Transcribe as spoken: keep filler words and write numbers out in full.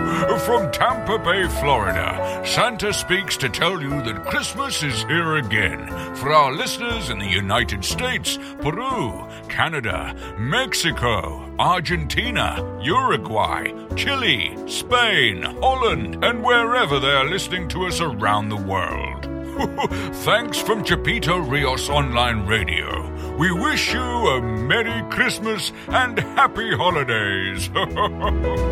From Tampa Bay, Florida, Santa speaks to tell you that Christmas is here again. For our listeners in the United States, Peru, Canada, Mexico, Argentina, Uruguay, Chile, Spain, Holland, and wherever they are listening to us around the world. Thanks from Chapito Rios Online Radio. We wish you a Merry Christmas and Happy Holidays.